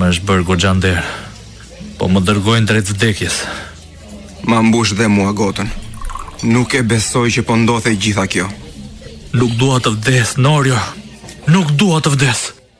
më është bërë goxha nder, po më dërgojnë drejt vdekjes. Ma mbush dhe mua gotën. Nuk e besoj që po ndodhej gjitha kjo. Nuk dua të vdes, Norio. Nuk dua të vdes.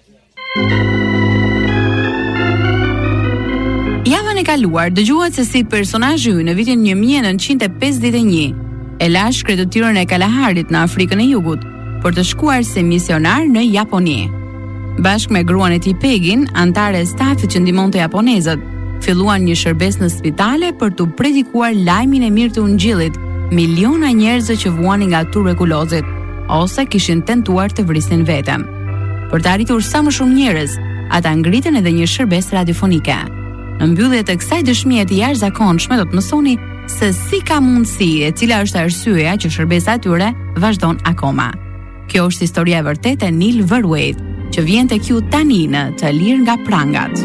Javën e kaluar dëgjuat se si personazhi në vitin 1951 e la shkretëtirën e Kalaharit në Afrikën e Jugut për të shkuar si misionar në Japoni. Bashkë me gruan e tij Pegin, antare e stafit që ndihmonte japonezët, filluan një shërbes në spitale për të predikuar lajmin e mirë të Ungjillit miliona njerëzve që vuanin nga tuberkulozit ose kishin tentuar të vrisin veten. Për të arritur sa më shumë njerëz, ata ngritën edhe një shërbes radiofonike. Në mbyllje të kësaj dëshmie të jashtëzakonshme do të mësoni se si ka mundësi e cila është arsyeja që shërbesa e tyre vazhdon akoma. Kjo është historia e vërtetë e Neil Verwait, që vjen tek ju tani në Të lirë nga prangat.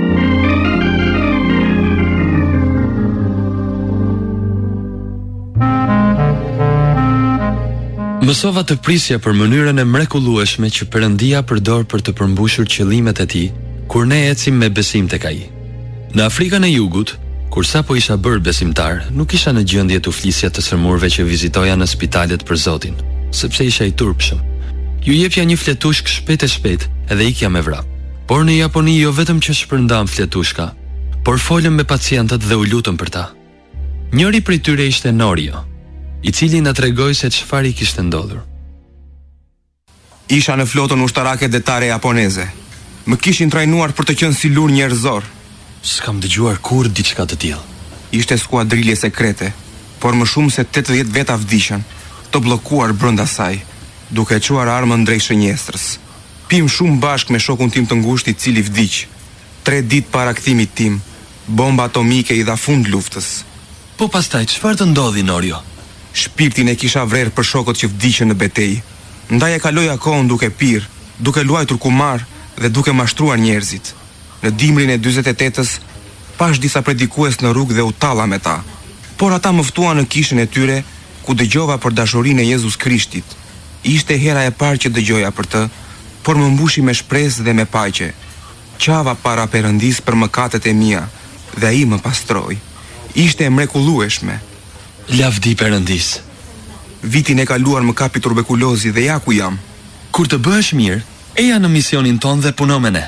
Mësova të prisja për mënyrën e mrekullueshme që Perëndia përdor për të përmbushur qëllimet e tij kur ne ecim me besim tek ai. Në Afrikën e Jugut, kur sapo isha bërë besimtar, nuk isha në gjendje të flisja të sëmurëve që vizitoja në spitalet për Zotin, sepse isha i turpshëm. Ju jepja një fletushk shpejt e shpejt edhe ikja me vrap. Por në Japoni jo vetëm që shpërndam fletushka, por folëm me pacientët dhe u lutëm për ta. Njëri prej tyre ishte Norio, i cili na tregoi se çfarë i kishte ndodhur. Isha në flotën ushtarake detare japoneze. Më kishin trajnuar për të qenë si lur njerëzor. S'kam dëgjuar kurrë diçka të tillë. Ishte skuadrilje sekrete, por më shumë se 80 veta vdiqën, të bllokuar brenda saj, duke çuar armën drejt shënjestrës. Pim shumë bashkë me shokun tim të ngushtë i cili vdiq. 3 ditë para kthimit tim, bomba atomike i dha fund luftës. Po pastaj çfarë të ndodhi, Norio? Shpirtin e kisha vrerë për shokët që vdiqën në betejë. Ndaj e kaloja kohën duke pirë, duke luajtur kumar dhe duke mashtruar njerëzit. Në dimrin e 48-s, pash disa predikues në rrugë dhe u talla me ta. Por ata më ftuan në kishën e tyre, ku dëgjova për dashurinë e Jezus Krishtit. Ishte hera e parë që dëgjoja për të, por më mbushi me shpresë dhe me paqe. Qava para Perëndis për mëkatet e mia dhe ai më pastroi. Ishte e mrekullueshme. Lavdi Perëndis. Vitin e kaluar më kapi tuberkulozi dhe ja ku jam. Kur të bëhesh mirë, eja në misionin ton dhe puno me ne.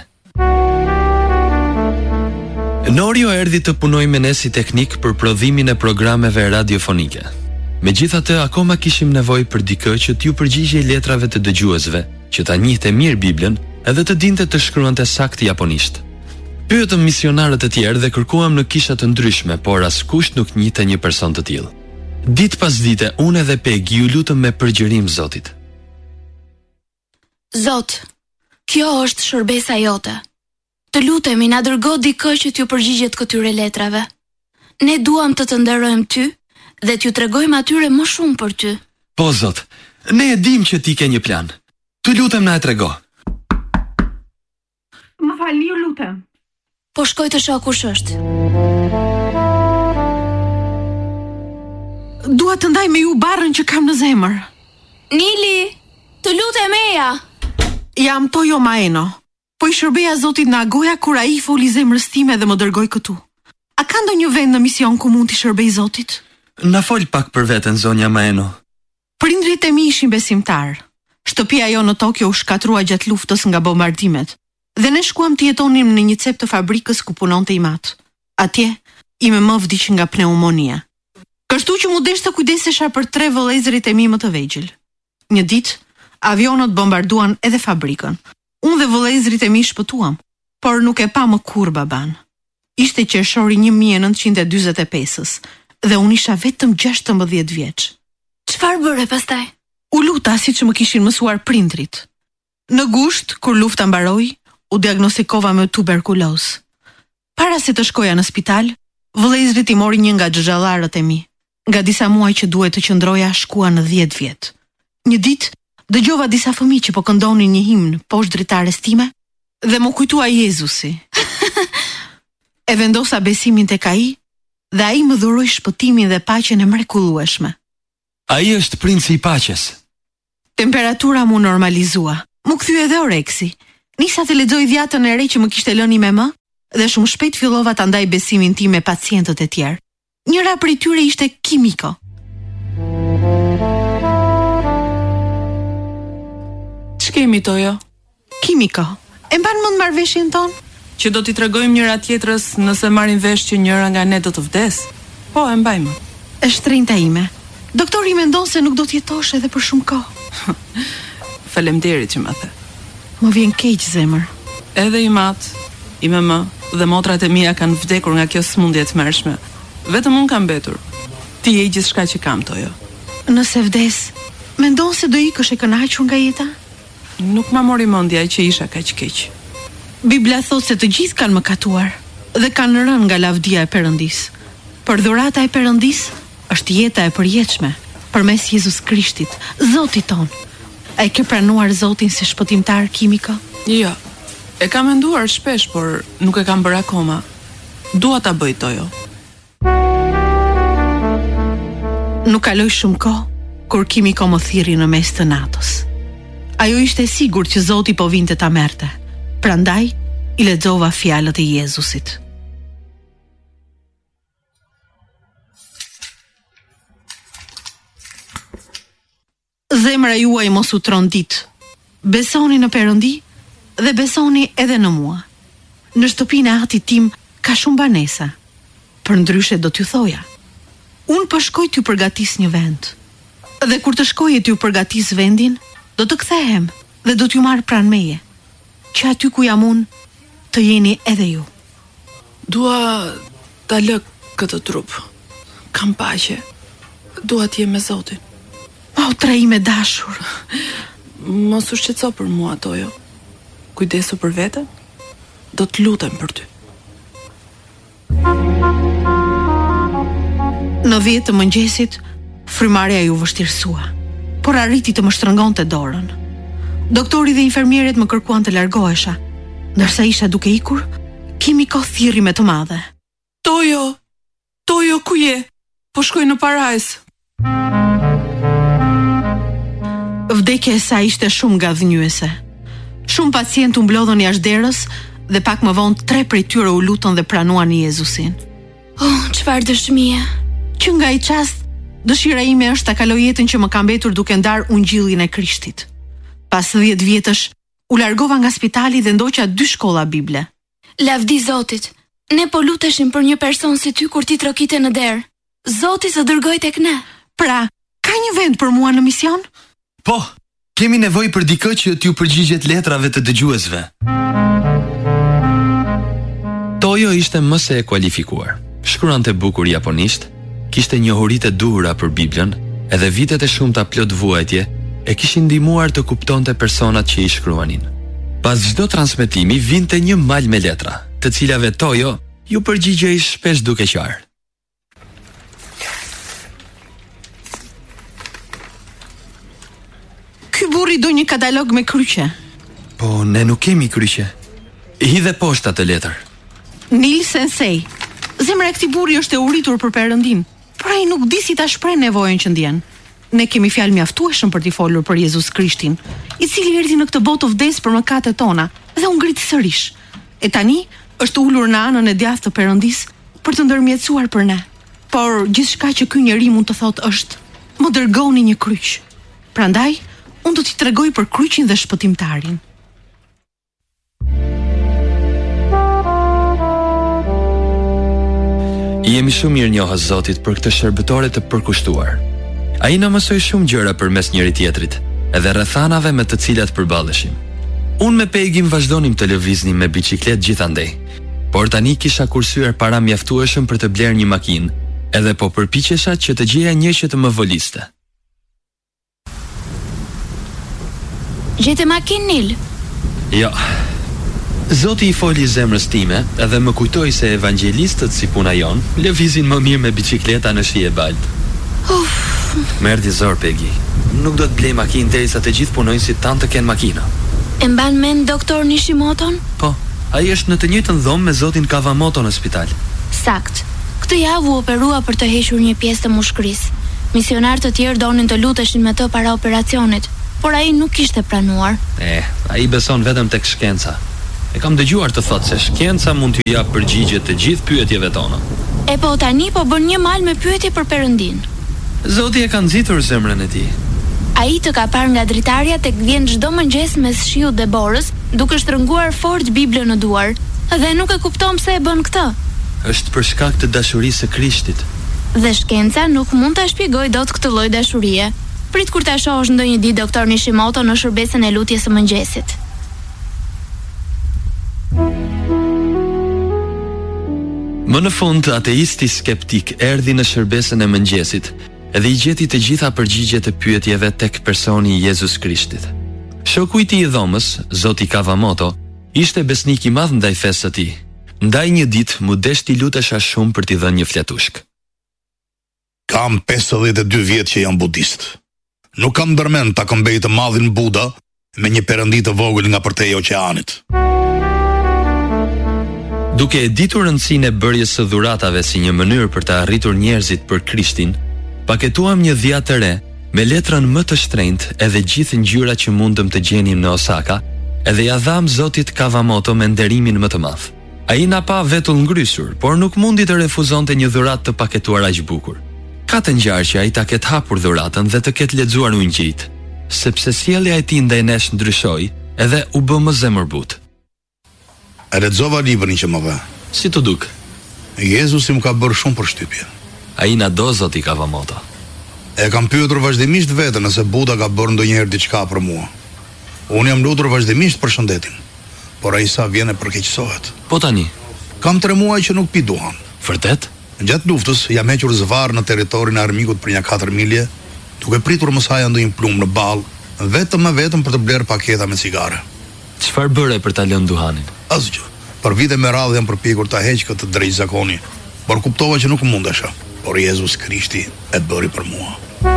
Norio erdhi të punoj me ne si teknik për prodhimin e programeve radiofonike. Megjithatë, akoma kishim nevojë për dikë që t'ju përgjigjej letrave të dëgjuesve, që ta njihte mirë Biblën edhe të dinte të shkruante saktë japonisht. Pyetëm misionarët e tjerë dhe kërkuam në kisha të ndryshme, por askush nuk njihte një person të tillë. Ditë pas dite, unë edhe Pegi ju lutëm me përgjërim Zotit. Zot, kjo është shërbesa jote. Të lutemi na dërgo dikë që t'ju përgjigjet këtyre letrave. Ne duam të nderojmë ty dhe t'ju tregojmë atyre më shumë për ty. Po Zot, ne e dim që ti ke një plan. Të lutem na e trego. Më falni, ju lutem. Po shkoj të shoh kush është. Dua të ndaj me ju barrën që kam në zemër. Nili, të lutem eja. Jam Tojo Maeno, po i shërbeja Zotit në Agoja kur ai foli zemrës time dhe më dërgoi këtu. A ka ndonjë vend në mision ku mund t'i shërbej Zotit? Na fol pak për veten, zonja Maeno. Prindrit e mi ishin besimtar. Shtëpia jo në Tokyo u shkatrua gjatë luftës nga bombardimet. Dhe ne shkuam të jetonim në një cep të fabrikës ku punonte i mat. Atje, i me më vdiq nga pneumonia. Kështu që mu desh të kujdesesha për 3 vëllezërit e mi më të vegjël. Një ditë, avionët bombarduan edhe fabrikën. Unë dhe vëllezërit e mi shpëtuam, por nuk e pa më kurrë baban. Ishte qershori 1945-s dhe unë isha vetëm 16 vjeç. Çfarë bëre pastaj? U luta siç më kishin mësuar prindrit. Në gusht, kur lufta mbaroi, u diagnostikova me tuberkulozë. Para se të shkoja në spital, vëllezërit i mori një nga xhallarët e mi. Nga disa muaj që duhet të qëndroja, shkua në 10 vjet. Një ditë, dëgjova disa fëmijë që po këndonin një himn poshtë dritares time dhe më kujtua Jezusi. E vendosa besimin tek ai dhe ai më dhuroi shpëtimin dhe paqen e mrekullueshme. Ai është princi i paqes. Temperatura mu normalizua. Mu kthye edhe oreksi. Nisa të lexoj dhjatën e re që më kishte lënë me më dhe shumë shpejt fillova ta ndaj besimin tim me pacientët e tjerë. Njëra prej tyre ishte Kimiko. Ç'kemi Tojo? Kimiko, e mban mend marrëveshjen tonë? Që do t'i tregojmë njëra tjetrës nëse marrin vesh që njëra nga ne do të vdes? Po, e mbajmë. E shtrenjta ime. Doktori mendon se nuk do të jetosh edhe për shumë kohë. Faleminderit që më the. Më vjen keq zemër. Edhe i mat, i më dhe motrat e mia kanë vdekur nga kjo sëmundje të mërshme. Vetëm unë kam mbetur. Ti je gjithçka që kam Tojo. Nëse vdes, mendon se do ikësh e kënaqur nga jeta? Nuk ma mori mendja që isha kaq keq. Bibla thot se të gjithë kanë mëkatuar dhe kanë rënë nga lavdia e Perëndis. Por dhurata e Perëndis është jeta e përjetshme përmes Jezus Krishtit, Zotit ton. A e ke pranuar Zotin si shpëtimtar, Kimiko? Jo. E kam menduar shpesh, por nuk e kam bërë akoma. Dua ta bëj Tojo. Nuk kaloi shumë kohë kur Kimiko më thirri në mes të natës. Ajo ishte e sigurt që Zoti po vinte ta merrte. Prandaj i lexova fjalët e Jezusit. Zemra juaj mos u trondit. Besoni në Perëndi dhe besoni edhe në mua. Në shtëpinë e atit tim ka shumë banesa. Përndryshe do t'ju thoja. Unë po shkoj t'ju përgatis një vend. Dhe kur të shkoj e t'ju përgatis vendin, do të kthehem dhe do t'ju marr pranë meje, që aty ku jam unë, të jeni edhe ju. Dua ta lë këtë trup. Kam paqe. Dua t'jem me Zotin. O, trai me dashur. Mos u shqetëso për mua Tojo. Kujdesu për veten. Do të lutem për ty. Në 10 të mëngjesit, frymarrja ju vështirësua, por arriti të më shtrëngonte dorën. Doktori dhe infermierët më kërkuan të largohesha. Ndërsa isha duke ikur, Kimiko thirri me të madhe. Tojo, ku je? Po shkoj në parajs. Vdekja e saj ishte shumë gazhnjyese. Shumë pacientë u mblodhën jashtë derës dhe pak më vonë 3 prej tyre u lutën dhe pranuan Jezusin. Oh, çfarë dëshmie. Që nga i çast, dëshira ime është ta kaloj jetën që më ka mbetur duke ndarë ungjillin e Krishtit. Pas 10 vjetësh, u largova nga spitali dhe ndoqa 2 shkolla bible. Lavdi Zotit. Ne po luteshim për një person si ty kur ti trokite në derë. Zoti të dërgoj tek ne. Pra, ka një vend për mua në mision? Po, kemi nevojë për dikë që t'ju përgjigjet letrave të dëgjuesve. Tojo ishte më se e kualifikuar. Shkruante bukur japonisht, kishte njohuritë e duhura për Biblën, edhe vitet e shumta plot vuajtje e kishin ndihmuar të kuptonte personat që i shkruanin. Pas çdo transmetimi vinte një mal me letra, të cilave Tojo ju përgjigjej shpesh duke qarë. Ky burri do një katalog me kryqe. Po, ne nuk kemi kryqe. Hidhe poshtë atë letër. Nil Sensei. Zemra e këtij burri është e uritur për Perëndin, por ai nuk di si ta shpreh nevojën që ndjen. Ne kemi fjalë mjaftueshëm për t'i folur për Jezus Krishtin, i cili erdhi në këtë botë të vdes për mëkatet tona dhe u ngrit sërish. E tani është ulur në anën e djathtë të Perëndis për të ndërmjetësuar për ne. Por gjithçka që ky njeri mund të thotë është: "Më dërgoni një kryq." Prandaj, unë do t'i tregoj për kryqin dhe shpëtimtarin. Jemi shumë mirënjohës Zotit për këtë shërbëtore të përkushtuar. Ai na mësoi shumë gjëra përmes njëri tjetrit, edhe rrethanave me të cilat përballeshim. Unë me Pegim vazhdonim të lëviznim me biçikletë gjithandej, por tani kisha kursyer para mjaftueshëm për të blerë një makinë, edhe po përpiqesha që të gjeja një që të më voliste. Gjete makinë, Nil? Jo. Zoti i foli zemrës time edhe më kujtoi se evangelistët si puna jon lëvizin më mirë me biçikleta në shije balt. Merdi zor Pegi. Nuk do të blej makinë derisa të gjithë punojnë si tan të kenë makina. E mban mend doktor Nishimoton? Po, ai është në të njëjtën dhomë me zotin Kawamoto në spital. Sakt. Këtë javë u operua për të hequr një pjesë të mushkërisë. Misionarë të tjerë donin të luteshin me të para operacionit, por ai nuk kishte pranuar. Ai beson vetëm tek shkenca. E kam dëgjuar të thotë se shkenca mund t'ju jap përgjigje të gjithë pyetjeve tona. E po tani po bën një mal me pyetje për Perëndin. Zoti e ka nxitur zemrën e tij. Ai të ka parë nga dritarja tek vjen çdo mëngjes mes shiut dhe borës, duke shtrënguar fort Biblën në duar, dhe nuk e kupton pse e bën këtë. Është për shkak të dashurisë së Krishtit. Dhe shkenca nuk mund ta shpjegojë dot këtë lloj dashurie. Prit kur ta shohësh ndonjë ditë doktor Nishimoto në shërbesën e lutjes së mëngjesit. Më në fund, ateisti skeptik erdhi në shërbesën e mëngjesit edhe i gjeti të gjitha përgjigjet e pyetjeve tek personi i Jezus Krishtit. Shoku i tij i dhomës, Zoti Kawamoto, ishte besnik i madh ndaj fesë së tij. Ndaj një ditë mu desh t'i lutesha shumë për t'i dhënë një flatushk. Kam 52 vjet që jam budist. Nuk kam ndërmend ta këmbej të madhin Buda me një perëndi të vogël nga përtej oqeanit. Duke e ditur rëndësinë e bërjes së dhuratave si një mënyrë për të arritur njerëzit për Krishtin, paketuam një dhjatë të re me letrën më të shtrenjtë edhe gjithë ngjyrat që mundëm të gjenim në Osaka, edhe ja dham Zotit Kawamoto me nderimin më të madh. Ai na pa vetull ngrysur, por nuk mundi të refuzonte një dhuratë të paketuar aq bukur. Ka të ngjarë që ai ta ketë hapur dhuratën dhe të ketë lexuar ungjit, sepse sjellja e tij ndaj nesh ndryshoi edhe u bë më zemërbut. E lexova librin që më vë. Si të duk? Jezusi më ka bërë shumë përshtypje. Ai na do Zoti Kawamoto. E kam pyetur vazhdimisht veten nëse Buda ka bërë ndonjëherë diçka për mua. Unë jam lutur vazhdimisht për shëndetin, por ai sa vjen e përkeqësohet. Po tani, kam 3 muaj që nuk pi duhan. Vërtet? Gjatë luftës jam hequr zvarr në territorin e armikut për një 4 milje, duke pritur mos haja ndonjë plumë në ball, vetëm për të blerë paketa me cigare. Çfarë bëre për ta lënë duhanin? Asgjë. Për vite me radhë jam përpjekur ta heq këtë drejtëzakoni, por kuptova që nuk mundesha. Por Jezus Krishti e bëri për mua.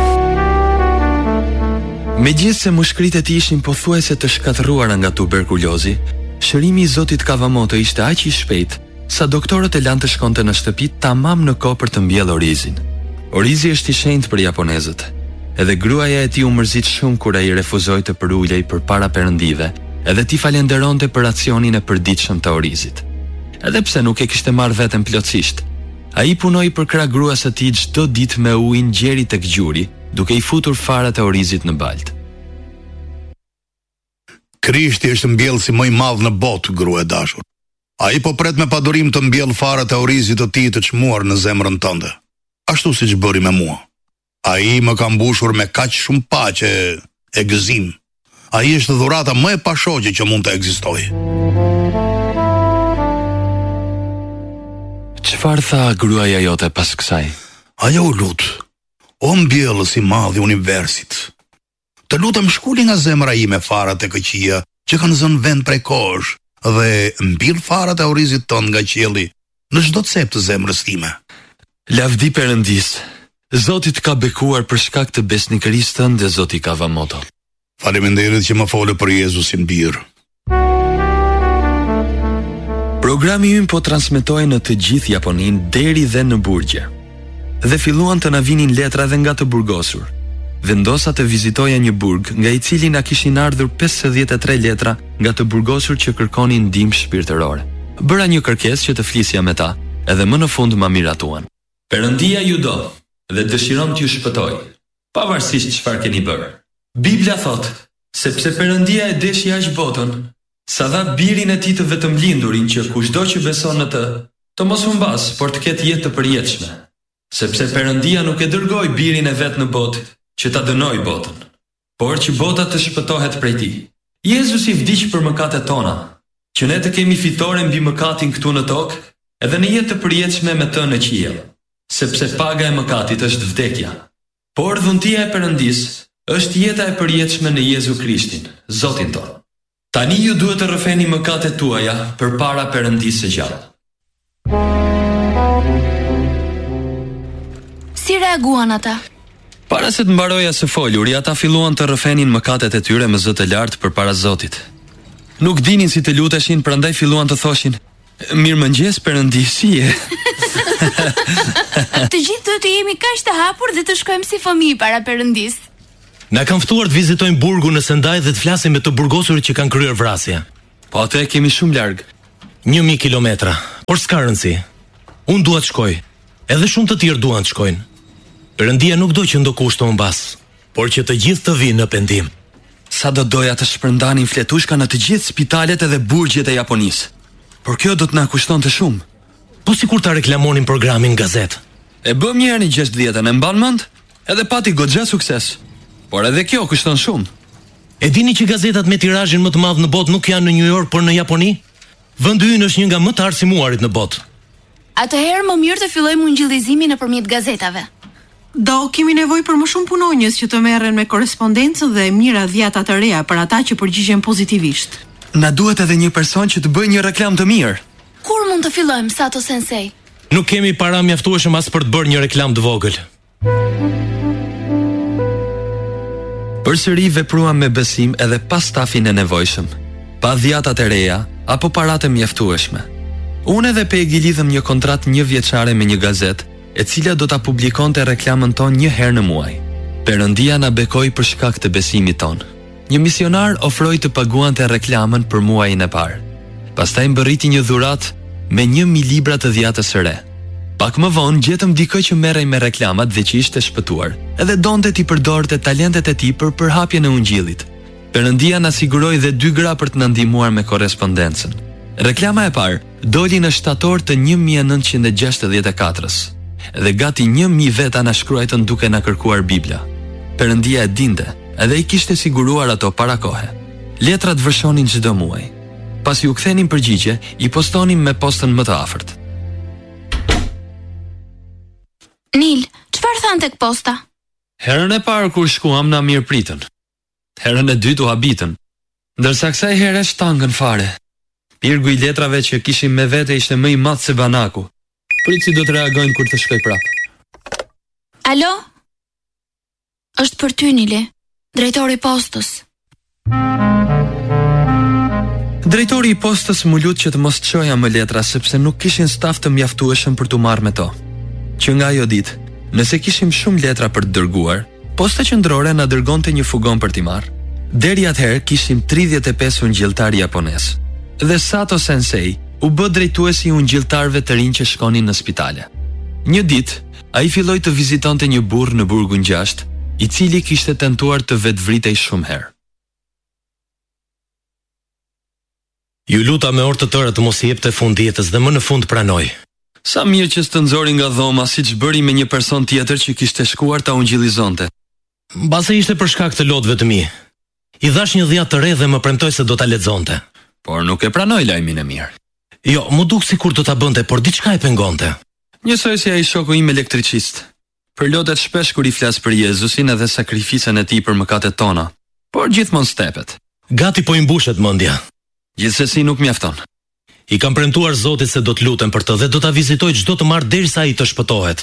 Megjithse mushkëritë e tij ishin pothuajse të shkatërruara nga tuberkulozi, shërimi i Zotit Kawamoto ishte aq i shpejtë sa doktorët e lanë të shkonte në shtëpi tamam në kohë për të mbjellë orizin. Orizi është i shenjtë për japonezët, edhe gruaja e tij u mërzit shumë kur ai refuzoi të përulej përpara perëndive, edhe ti falenderonte për racionin e përditshëm të orizit. Edhe pse nuk e kishte marrë veten plotësisht, ai punoi për krah gruas së tij çdo ditë me ujë ngjeri tek gjuri, duke i futur farat e orizit në balt. Krishti është mbjellësi më i madh në botë, grua e dashur. Ai po pret me padurim të mbjell farat e orizit të tij të çmuar në zemrën tënde, ashtu siç bëri me mua. Ai më ka mbushur me kaq shumë paqe e gëzim. Ai është dhurata më e pashoqe që mund të ekzistojë. Çfarë tha gruaja jote pas kësaj? Ajo u lut: "O mbjellës i madh i universit, të lutem shkuli nga zemra ime farat e këqija që kanë zënë vend prej kohësh dhe mbill farat e orizit tënd nga qielli në çdo cep të zemrës time." Lavdi Perëndis, Zoti të ka bekuar për shkak të besnikërisë tënde, Zoti Kawamoto. Faleminderit që më folë për Jezusin birë. Programi ymë po transmetoi në të gjithë Japoninë deri dhe në burgje. Dhe filluan të na vinin letra edhe nga të burgosur. Vendosa të vizitoja një burg nga i cili na kishin ardhur 53 letra nga të burgosur që kërkonin ndihmë shpirtërore. Bëra një kërkesë që të flisja me ta, edhe më në fund ma miratuan. Perëndia ju do dhe dëshiron t'ju shpëtoj, pavarësisht çfarë keni bërë. Bibla thot, sepse Perëndia e deshi aq botën, sa dha birin e tij të vetëm lindurin që kushdo që beson në të mos humbas, por të ketë jetë të përjetshme. Sepse Perëndia nuk e dërgoi birin e vet në botë që ta dënoi botën, por që bota të shpëtohet prej tij. Jezusi vdiq për mëkatet tona, që ne të kemi fitore mbi mëkatin këtu në tokë, edhe në jetë të përjetshme me të në qiell. Sepse paga e mëkatit është vdekja, por dhuntia e Perëndis është jeta e përjetshme në Jezu Krishtin, Zotin tonë. Tani ju duhet të rrëfeni mëkatet tuaja përpara Perëndisë së gjallë. Si reaguan ata? Para se të mbaroja së folur, ata filluan të rrëfenin mëkatet e tyre me zë të lartë përpara Zotit. Nuk dinin si të luteshin, prandaj filluan të thoshin: "Mirëmëngjes Perëndisi." Të gjithë duhet të jemi kaq të hapur dhe të shkojmë si fëmijë para Perëndisë. Na kanë ftuar të vizitojmë burgun në Sendai dhe të flasim me të burgosurit që kanë kryer vrasje. Po atë kemi shumë larg. 1000 kilometra, por s'ka rëndësi. Unë dua të shkoj, edhe shumë të tjerë duan të shkojnë. Perëndia nuk do që ndo kushto mbas, por që të gjithë të vinë në pendim. Sa do doja të shpërndanin fletushka në të gjithë spitalet edhe burgjet e Japonisë. Por kjo do të na kushtonte shumë. Po sikur ta reklamonin programin në gazetë. E bëm një herë në 60-ën, e mban mend? Edhe pati goxha sukses. Por edhe kjo kushton shumë. E dini që gazetat me tirazhin më të madh në botë nuk janë në New York, por në Japoni? Vendi ynë është një nga më të arsimuarit në botë. Atëherë më mirë të fillojmë ungjillizimin nëpërmjet gazetave. Do kemi nevojë për më shumë punonjës që të merren me korrespondencën dhe mira dhjata të reja për ata që përgjigjen pozitivisht. Na duhet edhe një person që të bëjë një reklam të mirë. Kur mund të fillojmë, Sato Sensei? Nuk kemi para mjaftueshëm as për të bërë një reklam të vogël. Përsëri vepruam me besim edhe pa stafin e nevojshëm, pa dhjatat e reja apo paratë mjaftueshme. Unë edhe Pegi lidhëm një kontratë 1 vjeçare me një gazetë, e cila do ta publikonte reklamën tonë 1 herë në muaj. Perëndia na bekoi për shkak të besimit tonë. Një misionar ofroi të paguante reklamën për muajin e parë. Pastaj mbërriti një dhuratë me 1000 libra të dhjatës së re. Pak më vonë gjetëm dikë që merrej me reklamat dhe që ishte shpëtuar, edhe donte t'i përdorte talentet e tij për përhapjen e ungjillit. Perëndia na siguroi dhe 2 gra për të na ndihmuar me korrespondencën. Reklama e parë doli në shtator të 1964-s. Dhe gati 1000 veta na shkruajtën duke na kërkuar Bibla. Perëndia e dinte, edhe i kishte siguruar ato para kohe. Letrat vërshonin çdo muaj. Pasi u kthenin përgjigje, i postonin me postën më të afërt. Nil, çfarë than tek posta? Herën e parë kur shkuam na mirëpritën. Herën e dytë u habitën. Ndërsa kësaj here shtangën fare. Pirgu i letrave që kishim me vete ishte më i madh se banaku. Prit si do të reagojnë kur të shkoj prapë. Alo? Është për ty, Nili, drejtori i postës. Drejtori i postës më lut që të mos çoja më letra sepse nuk kishin staf të mjaftueshëm për t'u marrë me to. Që nga ajo ditë, nëse kishim shumë letra për të dërguar, Posta qendrore na dërgonte një fugon për t'i marrë. Deri atëherë kishim 35 ungjilltar japonez. Dhe Sato Sensei u bë drejtuesi i ungjilltarëve të rinj që shkonin në spitale. Një ditë, ai filloi të vizitonte një burr në burgun 6, i cili kishte tentuar të vetvritej shumë herë. Ju luta me orë të tëra të mos i jepte fund jetës dhe më në fund pranoj. Sa mirë që s'të nxori nga dhoma siç bëri me një person tjetër që kishte shkuar ta ungjillizonte. Mbase ishte për shkak të lotëve të mi. I dhash një dhjatë të re dhe më premtoi se do ta lexonte. Por nuk e pranoi lajmin e mirë. Jo, mu duk sikur do ta bënte, por diçka e pengonte. Njësoj si ai shoku im elektricist. Përlotet shpesh kur i flas për Jezusin edhe sakrificën e tij për mëkatet tona, por gjithmonë stepet. Gati po i mbushet mendja. Gjithsesi nuk mjafton. I kam premtuar Zotit se do të lutem për të dhe do ta vizitoj çdo të martë derisa ai të shpëtohet.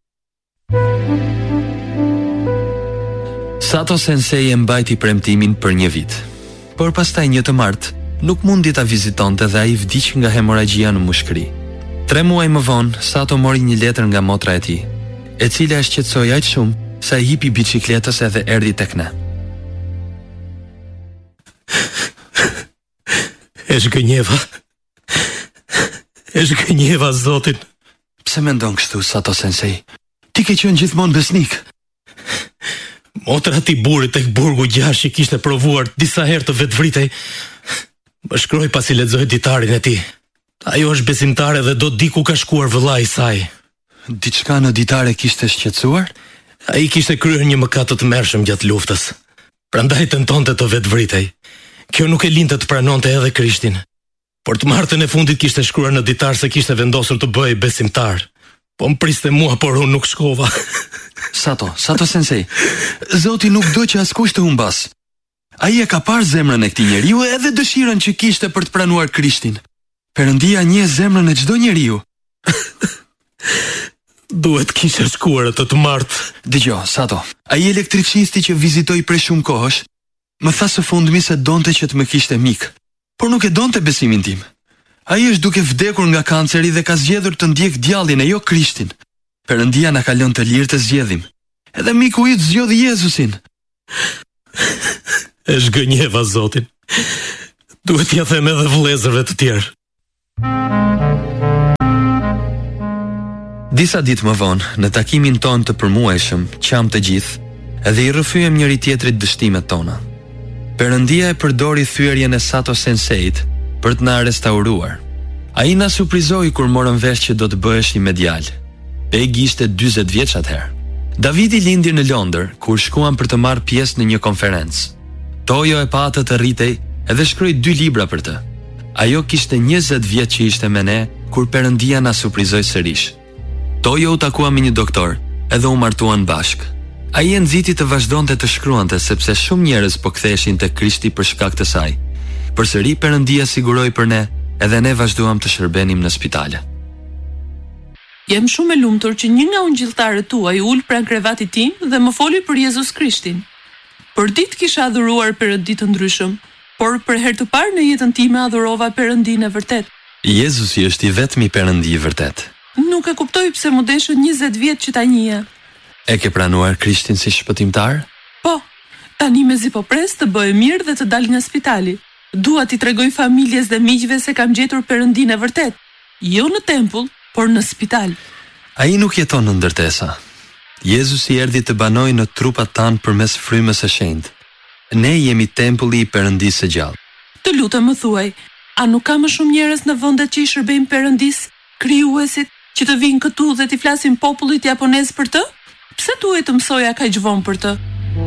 Sato Sensei e mbajti premtimin për 1 vit. Por pastaj një të martë nuk mundi ta vizitonte dhe ai vdiq nga hemoragjia në mushkëri. 3 muaj më vonë, Sato mori një letër nga motra e tij, e cila e shqetësoi aq shumë sa i hipi biçikletës edhe erdhi tek ne. E shgënjeva Zotin. Pse mendon kështu, Sato Sensei? Ti ke qenë gjithmonë besnik. Motra ti burrit tek burgu 6 që kishte provuar disa herë të vetvritej, më shkroi pasi lexoi ditarin e tij. Ajo është besimtare dhe do di ku ka shkuar vëllai i saj. Diçka në ditare kishte shqetësuar? Ai kishte kryer një mëkat të tmerrshëm gjatë luftës. Prandaj tentonte të vetvritej. Kjo nuk e linte të pranonte edhe Krishtin. Por të martën e fundit kishte shkruar në ditar se kishte vendosur të bëhej besimtar. Po më priste mua, por unë nuk shkova. Sato Sensei, Zoti nuk do që askush të humbas. Ai e ka parë zemrën e këtij njeriu edhe dëshirën që kishte për të pranuar Krishtin. Perëndia njeh zemrën e çdo njeriu. Duhet kisha shkuar atë të martë. Dëgjoj, Sato, ai elektricisti që vizitoi prej shumë kohësh, më tha së fundmi se donte që të më kishte mik, por nuk e donte besimin tim. Ai është duke vdekur nga kanceri dhe ka zgjedhur të ndjek djallin e jo Krishtin. Perëndia na ka lënë të lirë të zgjedhim. Edhe miku i zgjodhi Jezusin. E shgënjeva Zotin. Duhet t'ia them edhe vëllezërve të tjerë. Disa ditë më vonë, në takimin tonë të përmuajshëm, qam të gjithë, edhe i rrëfyem njëri tjetrit dështimet tona. Perëndia e përdori thyerjen e Sato Senseit për të na restauruar. Ai na surprizoi kur morëm vesh që do të bëheshim medial. Pegi ishte 40 vjeç atëherë. Davidi lindi në Londër, kur shkuam për të marrë pjesë në një konferencë. Tojo e pa atë të rritej edhe shkroi 2 libra për të. Ajo kishte 20 vjet që ishte me ne kur Perëndia na surprizoi sërish. Tojo u takua me një doktor, edhe u martuan bashk. Ai e nxiti të vazhdonte të shkruante sepse shumë njerëz po ktheheshin te Krishti për shkak të saj. Përsëri Perëndia siguroi për ne, edhe ne vazhduam të shërbenim në spitale. Jem shumë e lumtur që një nga ungjilltarët tuaj ul pranë krevatit tim dhe më foli për Jezus Krishtin. Për ditë kisha adhuruar perëndi të ndryshëm, por për herë të parë në jetën time adhurova Perëndinë e vërtet. Jezusi është i vetmi Perëndi i vërtet. Nuk e kuptoj pse më deshën 20 vjet që ta njihja. E ke pranuar Krishtin si shpëtimtar? Po, tani mezi po pres të bëhe mirë dhe të dal nga spitali. Dua t'i tregoj familjes dhe miqve se kam gjetur Perëndinë e vërtet. Jo në tempull, por në spital. Ai nuk jeton në ndërtesa. Jezusi erdhi të banojë në trupat tanë përmes frymës së shenjtë. Ne jemi tempulli i Perëndisë së gjallë. Të lutem më thuaj, a nuk ka më shumë njerëz në vendet që i shërbejnë Perëndisë, krijuesit, që të vinë këtu dhe t'i flasin popullit japonez për të? Pse duhet të mësoja kaq vonë për të?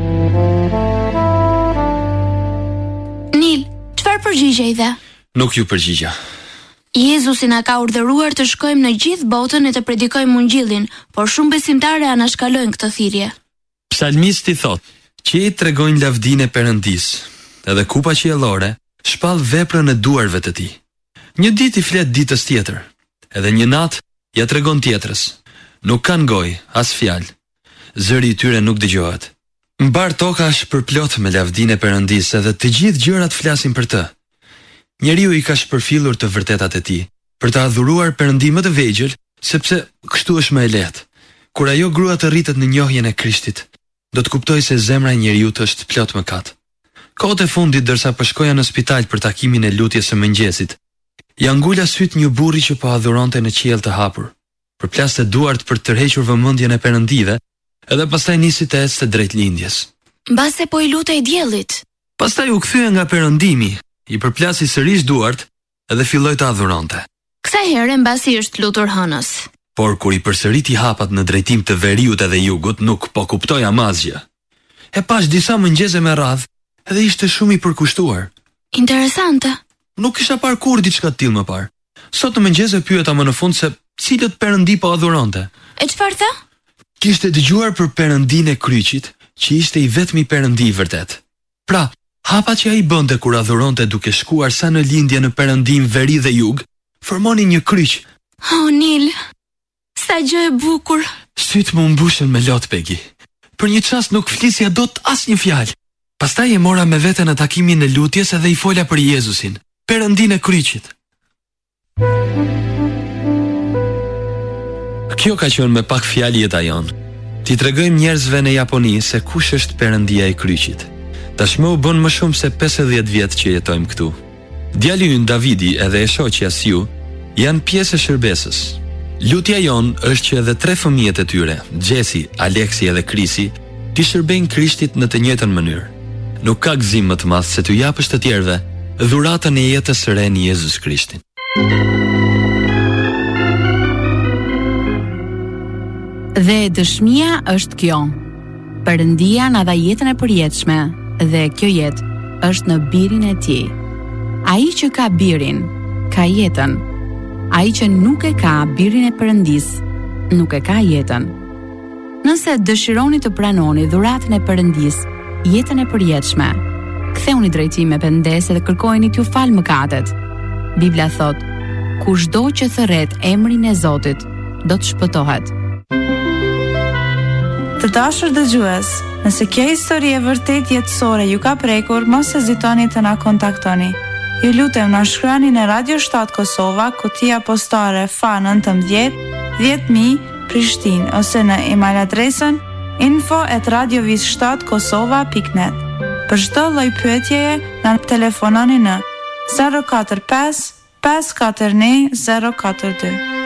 Nil, çfarë përgjigje i dhe? Nuk ju përgjigja. Jezusi na ka urdhëruar të shkojmë në gjithë botën e të predikojmë ungjillin, por shumë besimtarë anashkalojnë këtë thirrje. Psalmisti thotë: "Qiejt tregojnë lavdinë e Perëndisë, edhe kupa qiellore shpall veprën e duarve të tij." Një ditë i flet ditës tjetër, edhe një natë ja tregon tjetrës. Nuk kanë gojë, as fjalë. Zëri i tyre nuk dëgjohet. Mbar toka është përplot me lavdinë e Perëndisë edhe të gjithë gjërat flasin për të. Njeriu i ka shpërfillur të vërtetat e tij, për të adhuruar Perëndi më të vegjël, sepse kështu është më e lehtë. Kur ajo grua të rritet në njohjen e Krishtit, do të kuptojë se zemra e njeriu është plot mëkat. Kohët e fundit dërsa po shkoja në spital për takimin e lutjes së mëngjesit, ja ngula syt një burri që po adhuronte në qiell të hapur. Përplaste duart për të tërhequr vëmendjen e Perëndive, edhe pastaj nisi të ecte drejt lindjes. Mbase po i lutej diellit. Pastaj u kthye nga perëndimi, i përplasi sërish duart edhe filloi të adhuronte. Kësaj here mbasi është lutur hënës. Por kur i përsëriti hapat në drejtim të veriut edhe jugut, nuk po kuptoi asgjë. E pash disa mëngjese me radhë, edhe ishte shumë i përkushtuar. Interesante. Nuk kisha parë kur diçka të tillë më parë. Sot në mëngjes e pyeta më në fund se cilët perëndi po adhuronte. E çfarë tha? Kishte dëgjuar për Perëndinë e kryqit, që ishte i vetmi Perëndi i vërtet. Pra, hapat që ai bënte kur adhuronte duke shkuar sa në lindje në Perëndim veri dhe jug, formonin një kryq. Oh, Nil, sa gjë e bukur. Syt më mbushën me lot, Pegi. Për një çast nuk flisja dot asnjë fjalë. Pastaj e mora me vete në takimin e lutjes edhe i fola për Jezusin, Perëndinë e kryqit. Kjo ka qenë me pak fjalë jeta jonë. Ti tregojmë njerëzve në Japoni se kush është Perëndia e kryqit. Tashmë u bën më shumë se 50 vjet që jetojmë këtu. Djali ynë Davidi edhe e shoqja Siu janë pjesë e shërbesës. Lutja jonë është që edhe 3 fëmijët e tyre, Gjesi, Aleksi edhe Krisi, ti shërbejnë Krishtit në të njëjtën mënyrë. Nuk ka gëzim më të madh se t'u japësh të tjerëve dhuratën e jetës së re në Jezus Krishtin. Dhe dëshmia është kjo. Perëndia na dha jetën e përjetshme dhe kjo jetë është në birin e tij. Ai që ka birin, ka jetën. Ai që nuk e ka birin e Perëndis, nuk e ka jetën. Nëse dëshironi të pranoni dhuratën e Perëndis, jetën e përjetshme, ktheuni drejtime pendese dhe kërkojeni t'ju falë mëkatet. Bibla thot: kushdo që thërret emrin e Zotit, do të shpëtohet. Të dashur dëgjues, nëse kjo histori e vërtet jetësore ju ka prekur, mos hezitoni të na kontaktoni. Ju lutem na shkruani në Radio 7 Kosova, kutia postare FA19 10000 Prishtinë ose në email adresën info@radiovis7kosova.net. Për çdo lloj pyetjeje na telefononi në 045 541 042.